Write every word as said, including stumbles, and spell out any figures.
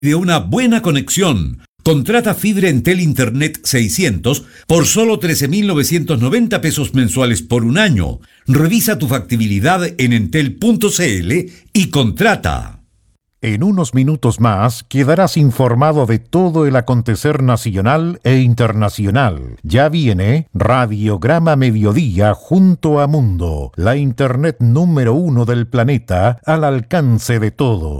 de una buena conexión. Contrata fibra Entel Internet seiscientos por solo trece mil novecientos noventa pesos mensuales por un año. Revisa tu factibilidad en entel punto c l y contrata. En unos minutos más quedarás informado de todo el acontecer nacional e internacional. Ya viene Radiograma Mediodía junto a Mundo, la internet número uno del planeta al alcance de todos.